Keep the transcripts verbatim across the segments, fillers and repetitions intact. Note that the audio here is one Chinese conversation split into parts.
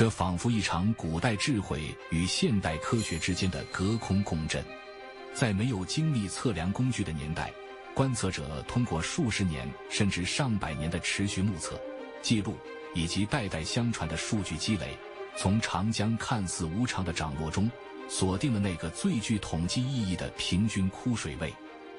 这仿佛一场古代智慧与现代科学之间的隔空共振。在没有精密测量工具的年代，观测者通过数十年甚至上百年的持续目测、记录以及代代相传的数据积累，从长江看似无常的涨落中锁定了那个最具统计意义的平均枯水位。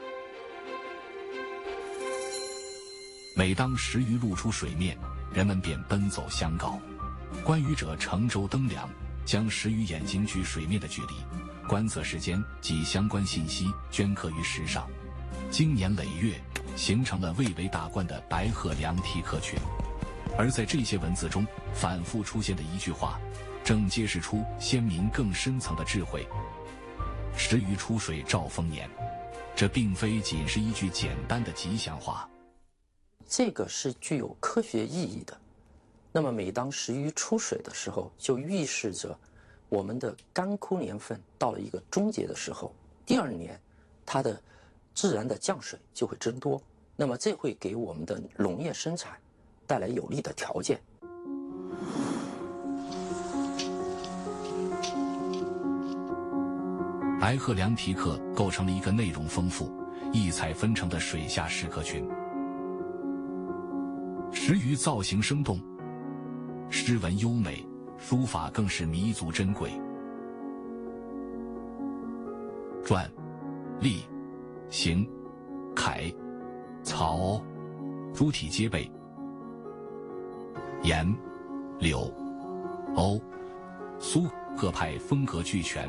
每当石鱼露出水面，人们便奔走相告。观鱼者乘舟登梁，将石鱼眼睛距水面的距离、观测时间及相关信息镌刻于石上，经年累月形成了蔚为大观的白鹤梁题刻群。而在这些文字中反复出现的一句话，正揭示出先民更深层的智慧：石鱼出水兆丰年。这并非仅是一句简单的吉祥话， 这个是具有科学意义的。那么每当石鱼出水的时候，就预示着我们的干枯年份到了一个终结的时候，第二年它的自然的降水就会增多，那么这会给我们的农业生产带来有利的条件。 白鹤梁题刻构成了一个内容丰富、异彩纷呈的水下石刻群。石鱼造型生动，诗文优美，书法更是弥足珍贵。篆、隶、行、楷、草诸体皆备，颜、柳、欧、苏各派风格俱全，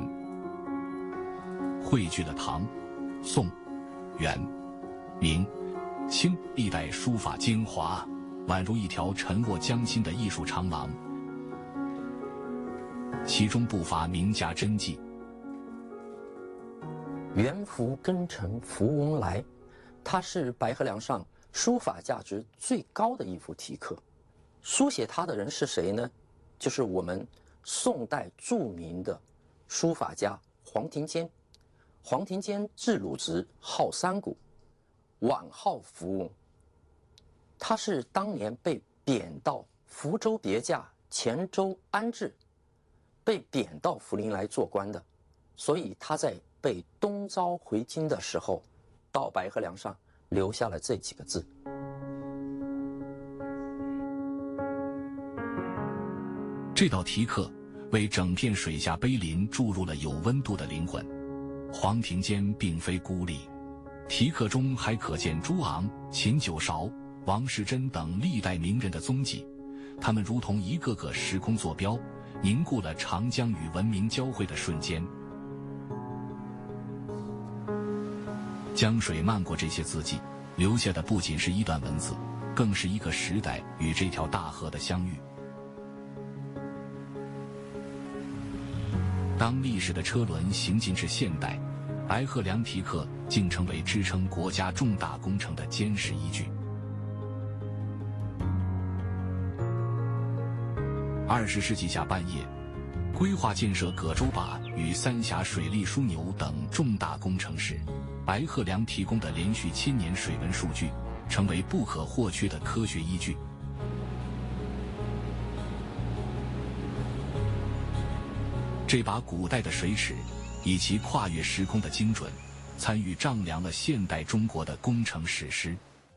汇聚了唐、宋、元、明、清历代书法精华，宛如一条沉卧江心的艺术长廊，其中不乏名家真迹。 元福庚辰福翁来，它是白鹤梁上书法价值最高的一幅题刻。书写它的人是谁呢？就是我们宋代著名的书法家黄庭坚。黄庭坚字汝直，号三谷，晚号福翁。他是当年被贬到福州别驾黔州安置，被贬到涪陵来做官的，所以他在被东召回京的时候，到白鹤梁上留下了这几个字。 这道题刻为整片水下碑林注入了有温度的灵魂。黄庭坚并非孤立，题刻中还可见朱昂、秦九韶、王士祯等历代名人的踪迹，他们如同一个个时空坐标，凝固了长江与文明交汇的瞬间。江水漫过这些字迹，留下的不仅是一段文字，更是一个时代与这条大河的相遇。当历史的车轮行进至现代，白鹤梁题刻竟成为支撑国家重大工程的坚实依据。二十世纪下半叶，规划建设葛洲坝与三峡水利枢纽等重大工程时，白鹤梁提供的连续千年水文数据成为不可或缺的科学依据。这把古代的水尺以其跨越时空的精准，参与丈量了现代中国的工程史诗。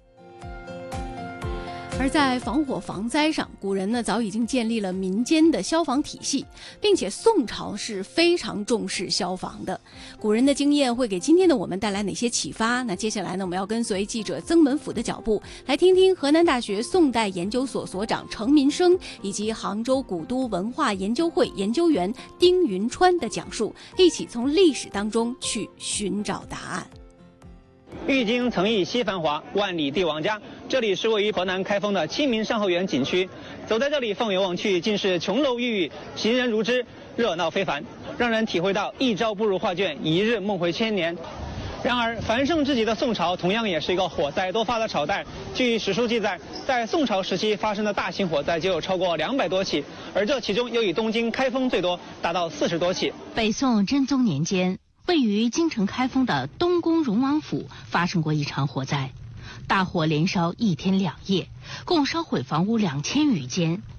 而在防火防灾上，古人呢早已经建立了民间的消防体系，并且宋朝是非常重视消防的。古人的经验会给今天的我们带来哪些启发？那接下来呢，我们要跟随记者曾文甫的脚步，来听听河南大学宋代研究所所长程民生以及杭州古都文化研究会研究员丁云川的讲述，一起从历史当中去寻找答案。 郁金曾忆昔繁华，万里帝王家。这里是位于河南开封的清明上后园景区，走在这里，放眼望去，尽是琼楼玉宇，行人如织，热闹非凡，让人体会到一朝步入画卷，一日梦回千年。然而，繁盛之极的宋朝同样也是一个火灾多发的朝代。据史书记载，在宋朝时期发生的大型火灾就有超过两百多起，而这其中又以东京、开封最多，达到四十多起。 北宋真宗年间，位于京城开封的东宫荣王府发生过一场火灾，大火连烧一天两夜，共烧毁房屋两千余间，